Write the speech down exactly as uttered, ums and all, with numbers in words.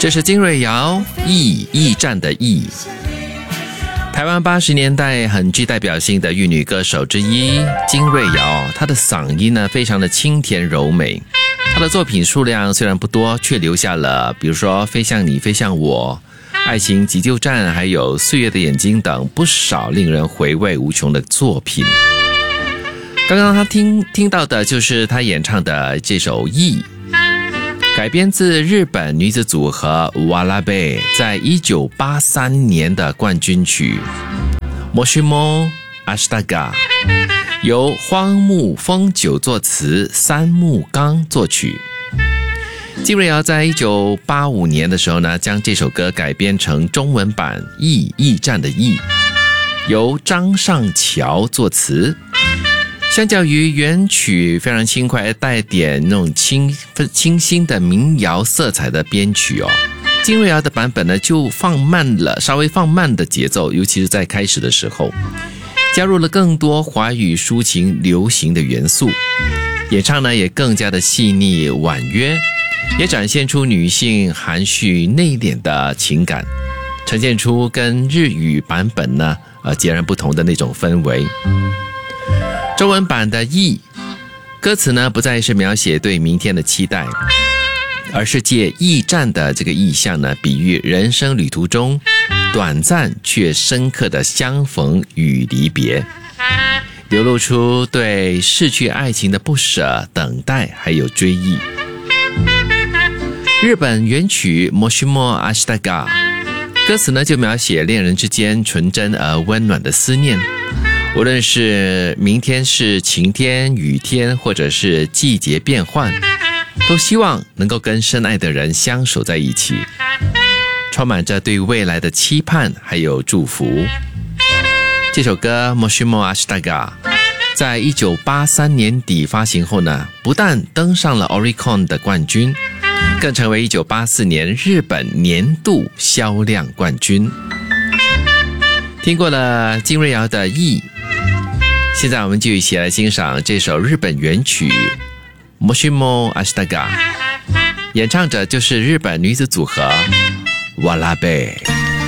这是金瑞瑶驿驿站的驿，台湾八十年代很具代表性的玉女歌手之一金瑞瑶，她的嗓音呢非常的清甜柔美，她的作品数量虽然不多，却留下了比如说飞向你飞向我、爱情急救站还有岁月的眼睛等不少令人回味无穷的作品。刚刚他听听到的就是他演唱的这首驿，改编自日本女子组合 Warabe 在一九八三年的冠军曲 Moshimo Ashitaga， 由荒木丰久作词，三木刚作曲。金瑞瑶在一九八五年的时候呢，将这首歌改编成中文版驿驿站的驿，由张上桥作词。相较于原曲非常轻快，带点那种清清新的民谣色彩的编曲哦，金瑞瑶的版本呢就放慢了，稍微放慢的节奏，尤其是在开始的时候，加入了更多华语抒情流行的元素，演唱呢也更加的细腻婉约，也展现出女性含蓄内敛的情感，呈现出跟日语版本呢呃截然不同的那种氛围。中文版的驿歌词呢不再是描写对明天的期待，而是借驿站的这个意象呢，比喻人生旅途中短暂却深刻的相逢与离别，流露出对逝去爱情的不舍、等待还有追忆。日本原曲 Moshimo Ashitaga 歌词呢就描写恋人之间纯真而温暖的思念，无论是明天是晴天、雨天，或者是季节变换，都希望能够跟深爱的人相守在一起，充满着对未来的期盼还有祝福。这首歌 Moshimo Ashitaga 在一九八三年底发行后呢，不但登上了 Oricon 的冠军，更成为一九八四年日本年度销量冠军。听过了金瑞瑶的驿，现在我们就一起来欣赏这首日本原曲 Moshimo Ashitaga， 演唱者就是日本女子组合 Warabe。